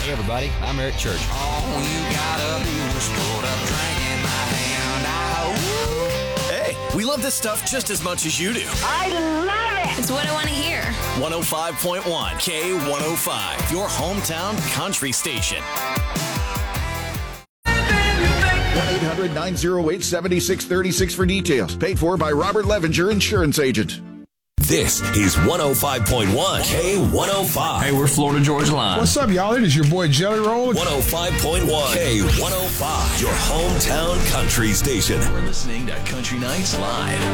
Hey, everybody, I'm Eric Church. All you gotta do is put up drink in my hand. Hey, we love this stuff just as much as you do. I love it. It's what I want to hear. 105.1 K105, your hometown country station. 1-800-908-7636 for details. Paid for by Robert Levinger, insurance agent. This is 105.1 K105. Hey, we're Florida Georgia Line. What's up, y'all? It is your boy Jelly Roll. 105.1 K105, your hometown country station. We're listening to Country Nights Live.